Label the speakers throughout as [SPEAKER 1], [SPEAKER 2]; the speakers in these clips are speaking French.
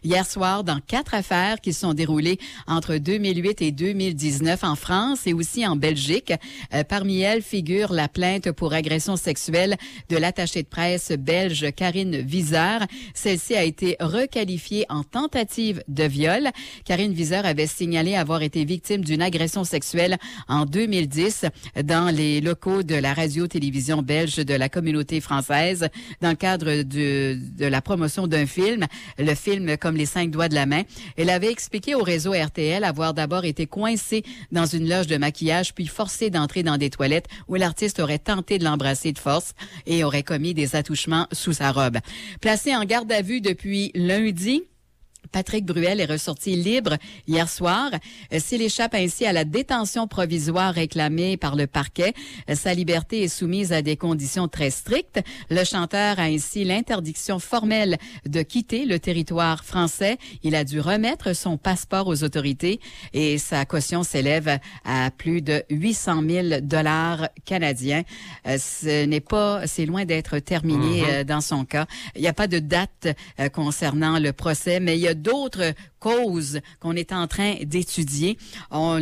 [SPEAKER 1] hier soir dans 4 affaires qui se sont déroulées entre 2008 et 2019 en France et aussi en Belgique. Parmi elles figure la plainte pour agression sexuelle de l'attachée de presse belge Karine Vizeur. Celle-ci a été requalifiée en tentative de viol. Karine Vizeur avait signalé avoir été victime d'une agression sexuelle en 2010 dans les locaux de la radio-télévision belge de la communauté française dans le cadre de la promotion d'un film, le film Comme les 5 doigts de la main. Elle avait expliqué au réseau RTL avoir d'abord été coincée dans une loge de maquillage puis forcée d'entrer dans des toilettes où l'artiste aurait tenté de l'embrasser de force et aurait commis des attouchements sous sa robe. Placé en garde à vue depuis lundi, Patrick Bruel est ressorti libre hier soir. S'il échappe ainsi à la détention provisoire réclamée par le parquet, sa liberté est soumise à des conditions très strictes. Le chanteur a ainsi l'interdiction formelle de quitter le territoire français. Il a dû remettre son passeport aux autorités et sa caution s'élève à plus de 800 000 $ canadiens. C'est loin d'être terminé dans son cas. Il n'y a pas de date concernant le procès, mais il y a d'autres causes qu'on est en train d'étudier. On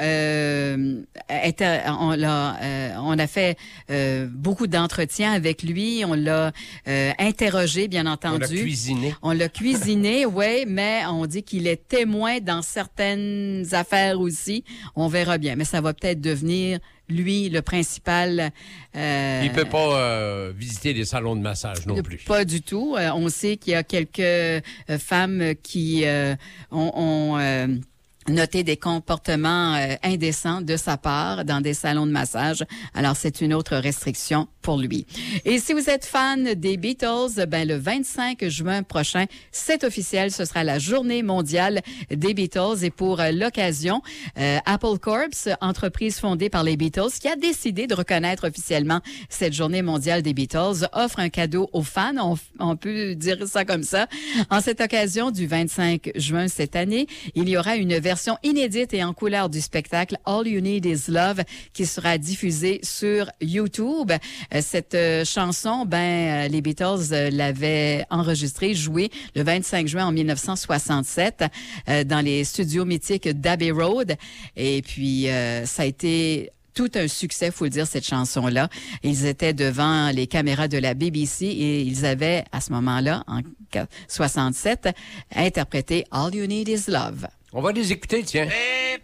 [SPEAKER 1] a fait beaucoup d'entretiens avec lui. On l'a interrogé, bien entendu. On l'a cuisiné, oui, mais on dit qu'il est témoin dans certaines affaires aussi. On verra bien, mais ça va peut-être devenir lui, le principal...
[SPEAKER 2] il peut pas visiter des salons de massage non plus.
[SPEAKER 1] Pas du tout. On sait qu'il y a quelques femmes qui ont noté des comportements indécents de sa part dans des salons de massage. Alors, c'est une autre restriction pour lui. Et si vous êtes fan des Beatles, le 25 juin prochain, c'est officiel, ce sera la journée mondiale des Beatles. Et pour l'occasion, Apple Corps, entreprise fondée par les Beatles, qui a décidé de reconnaître officiellement cette journée mondiale des Beatles, offre un cadeau aux fans, on peut dire ça comme ça. En cette occasion du 25 juin cette année, il y aura une version inédite et en couleur du spectacle All You Need Is Love qui sera diffusée sur YouTube. Cette chanson, les Beatles l'avaient enregistrée, jouée le 25 juin en 1967 dans les studios mythiques d'Abbey Road. Et puis, ça a été tout un succès, faut le dire, cette chanson-là. Ils étaient devant les caméras de la BBC et ils avaient, à ce moment-là, en 67, interprété All You Need Is Love.
[SPEAKER 2] On va les écouter, tiens.